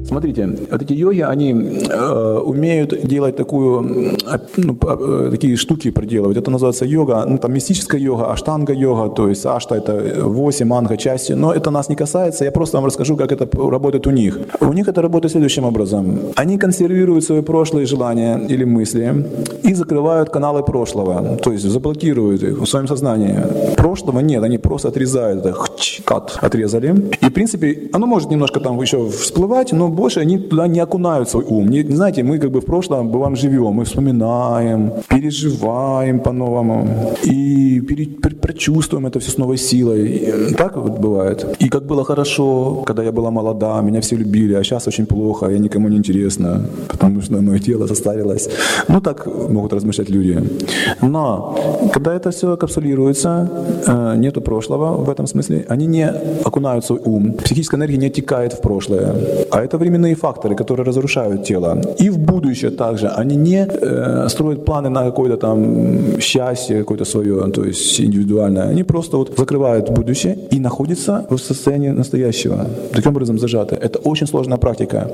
Смотрите, вот эти йоги, они умеют делать такие штуки проделывать. Это называется йога, там мистическая йога, аштанга-йога, то есть ашта — это 8, анга — части. Но это нас не касается, я просто вам расскажу, как это работает у них. У них это работает следующим образом. Они консервируют свои прошлые желания или мысли и закрывают каналы прошлого, то есть заблокируют их в своем сознании. Прошлого нет, они просто отрезают это, отрезали. И в принципе, оно может немножко там еще всплывать, но больше они туда не окунают свой ум. Не знаете, мы как бы в прошлом бываем живем, мы вспоминаем, переживаем по-новому и прочувствуем это все с новой силой. Так вот бывает. И как было хорошо, когда я была молода, меня все любили, а сейчас очень плохо, я никому не интересна, потому что мое тело состарилось. Ну так могут размышлять люди. Но когда это все капсулируется, нету прошлого в этом смысле, они не окунают свой ум. Психическая энергия не оттекает в прошлое. А это временные факторы, которые разрушают тело. И в будущее также. Они не строят планы на какое-то там счастье, какое-то свое, то есть индивидуальное. Они просто вот закрывают будущее и находятся в состоянии настоящего. Таким образом зажаты. Это очень сложная практика.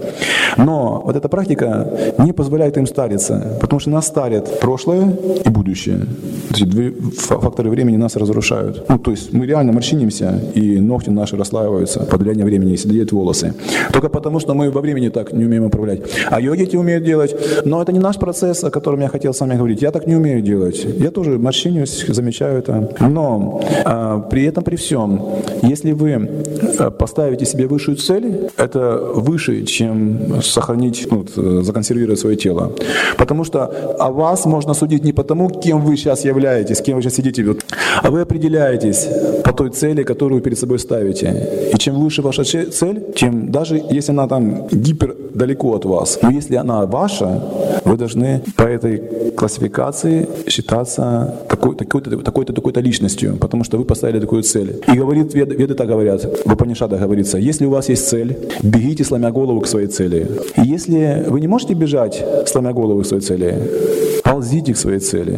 Но вот эта практика не позволяет им стариться, потому что нас старит прошлое и будущее. Эти два фактора времени нас разрушают. Ну, то есть мы реально морщинимся, и ногти наши расслаиваются под влиянием времени, и седеют волосы. Только потому, что мы во времени так не умеем управлять. А йоги эти умеют делать. Но это не наш процесс, о котором я хотел с вами говорить. Я так не умею делать. Я тоже морщинюсь, замечаю это. Но при этом, при всем, если вы поставите себе высшую цель, это выше, чем сохранить, законсервировать свое тело. Потому что о вас можно судить не потому, кем вы сейчас являетесь, кем вы сейчас сидите, а вы определяетесь по той цели, которую вы перед собой ставите. И чем выше ваша цель, тем даже если она там гипер далеко от вас, но если она ваша, вы должны по этой классификации считаться такой-то личностью, потому что вы поставили такую цель. И говорит, веды так говорят, в Упанишадах говорится, если у вас есть цель, бегите, сломя голову к своей цели. И если вы не можете бежать, сломя голову к своей цели, ползите к своей цели.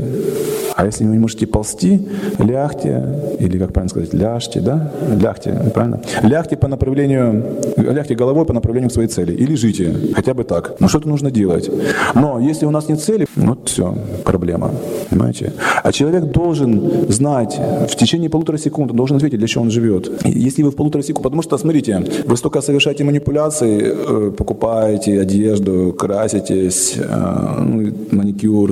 А если вы не можете ползти, лягте, или как правильно сказать, ляжьте, да? Лягте, правильно? Лягте головой по направлению к своей цели. И лежите, хотя бы так. Но что-то нужно делать. Но если у нас нет цели, вот все, проблема. Понимаете? А человек должен знать, в течение 1,5 секунды, должен ответить, для чего он живет. Если вы в 1,5 секунды, потому что, смотрите, вы столько совершаете манипуляций, покупаете одежду, краситесь, маникюр,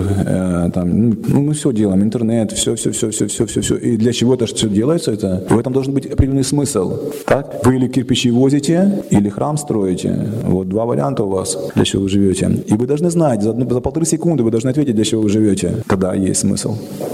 мы все делаем. Интернет, все. И для чего это все делается? В этом должен быть определенный смысл. Так? Вы или кирпичи возите, или храм строите. Вот 2 варианта у вас, для чего вы живете. И вы должны знать, за 1,5 секунды вы должны ответить, для чего вы живете. Тогда есть смысл.